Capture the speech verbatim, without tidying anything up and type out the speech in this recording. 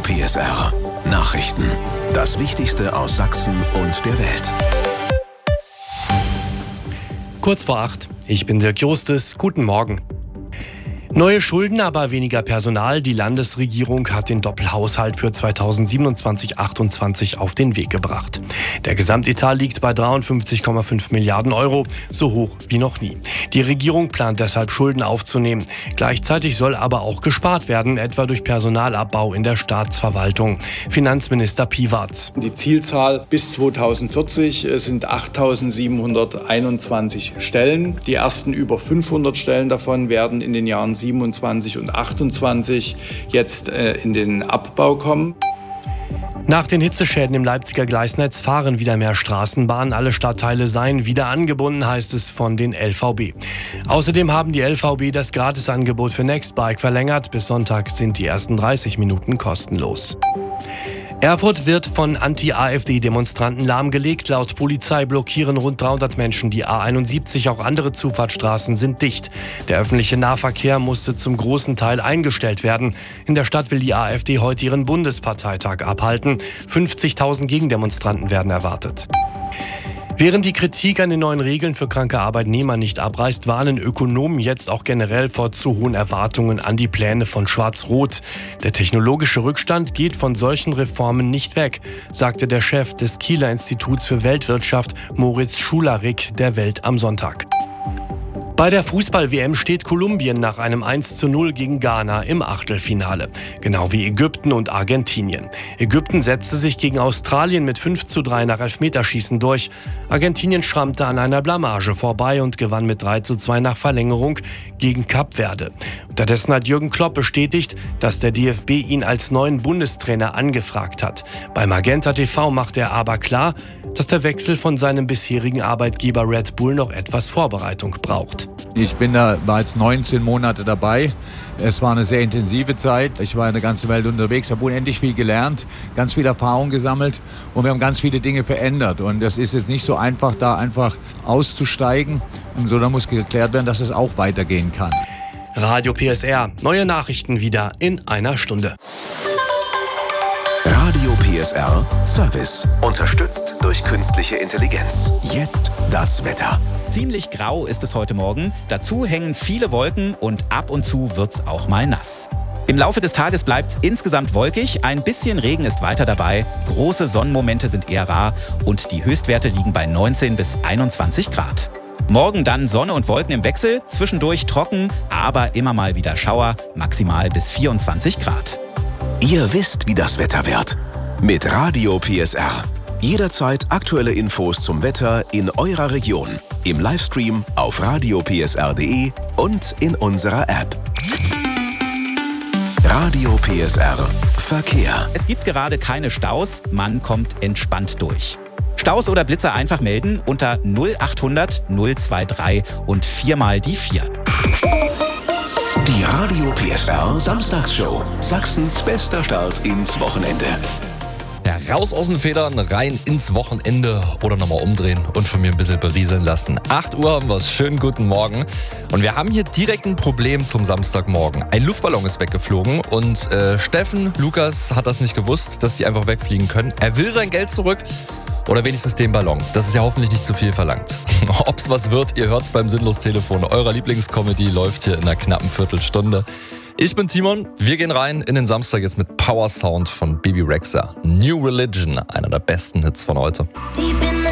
P S R. Nachrichten. Das Wichtigste aus Sachsen und der Welt. Kurz vor acht. Ich bin Dirk Justus. Guten Morgen. Neue Schulden, aber weniger Personal. Die Landesregierung hat den Doppelhaushalt für zweitausendsiebenundzwanzig achtundzwanzig auf den Weg gebracht. Der Gesamtetat liegt bei dreiundfünfzig Komma fünf Milliarden Euro, so hoch wie noch nie. Die Regierung plant deshalb, Schulden aufzunehmen. Gleichzeitig soll aber auch gespart werden, etwa durch Personalabbau in der Staatsverwaltung. Finanzminister Piwarz. Die Zielzahl bis zweitausendvierzig sind achttausendsiebenhunderteinundzwanzig Stellen. Die ersten über fünfhundert Stellen davon werden in den Jahren siebenundzwanzig und achtundzwanzig jetzt äh, in den Abbau kommen. Nach den Hitzeschäden im Leipziger Gleisnetz fahren wieder mehr Straßenbahnen. Alle Stadtteile seien wieder angebunden, heißt es von den L V B. Außerdem haben die L V B das Gratisangebot für Nextbike verlängert. Bis Sonntag sind die ersten dreißig Minuten kostenlos. Erfurt wird von Anti-AfD-Demonstranten lahmgelegt. Laut Polizei blockieren rund dreihundert Menschen die A einundsiebzig. Auch andere Zufahrtsstraßen sind dicht. Der öffentliche Nahverkehr musste zum großen Teil eingestellt werden. In der Stadt will die AfD heute ihren Bundesparteitag abhalten. fünfzigtausend Gegendemonstranten werden erwartet. Während die Kritik an den neuen Regeln für kranke Arbeitnehmer nicht abreißt, warnen Ökonomen jetzt auch generell vor zu hohen Erwartungen an die Pläne von Schwarz-Rot. Der technologische Rückstand geht von solchen Reformen nicht weg, sagte der Chef des Kieler Instituts für Weltwirtschaft, Moritz Schularik, der Welt am Sonntag. Bei der Fußball-W M steht Kolumbien nach einem eins zu null gegen Ghana im Achtelfinale. Genau wie Ägypten und Argentinien. Ägypten setzte sich gegen Australien mit fünf zu drei nach Elfmeterschießen durch. Argentinien schrammte an einer Blamage vorbei und gewann mit drei zu zwei nach Verlängerung gegen Kap Verde. Unterdessen hat Jürgen Klopp bestätigt, dass der D F B ihn als neuen Bundestrainer angefragt hat. Bei Magenta T V macht er aber klar, dass der Wechsel von seinem bisherigen Arbeitgeber Red Bull noch etwas Vorbereitung braucht. Ich bin da bereits neunzehn Monate dabei. Es war eine sehr intensive Zeit. Ich war in der ganzen Welt unterwegs, habe unendlich viel gelernt, ganz viel Erfahrung gesammelt und wir haben ganz viele Dinge verändert. Und das ist jetzt nicht so einfach, da einfach auszusteigen, sondern muss geklärt werden, dass es auch weitergehen kann. Radio P S R. Neue Nachrichten wieder in einer Stunde. Radio P S R Service. Unterstützt durch künstliche Intelligenz. Jetzt das Wetter. Ziemlich grau ist es heute Morgen. Dazu hängen viele Wolken und ab und zu wird's auch mal nass. Im Laufe des Tages bleibt's insgesamt wolkig. Ein bisschen Regen ist weiter dabei. Große Sonnenmomente sind eher rar und die Höchstwerte liegen bei neunzehn bis einundzwanzig Grad. Morgen dann Sonne und Wolken im Wechsel. Zwischendurch trocken, aber immer mal wieder Schauer. Maximal bis vierundzwanzig Grad. Ihr wisst, wie das Wetter wird. Mit Radio P S R. Jederzeit aktuelle Infos zum Wetter in eurer Region. Im Livestream auf radio p s r punkt d e und in unserer App. Radio P S R Verkehr. Es gibt gerade keine Staus, man kommt entspannt durch. Staus oder Blitzer einfach melden unter null achthundert null drei drei und viermal die vier. Die Radio P S R Samstagsshow. Sachsens bester Start ins Wochenende. Ja, raus aus den Federn, rein ins Wochenende oder nochmal umdrehen und von mir ein bisschen berieseln lassen. acht Uhr haben wir es. Schönen guten Morgen. Und wir haben hier direkt ein Problem zum Samstagmorgen. Ein Luftballon ist weggeflogen und äh, Steffen, Lukas hat das nicht gewusst, dass die einfach wegfliegen können. Er will sein Geld zurück oder wenigstens den Ballon. Das ist ja hoffentlich nicht zu viel verlangt. Ob's was wird, ihr hört's beim Sinnlos-Telefon. Eurer Lieblingscomedy läuft hier in einer knappen Viertelstunde. Ich bin Timon, wir gehen rein in den Samstag jetzt mit Power Sound von Bebe Rexha. New Religion, einer der besten Hits von heute.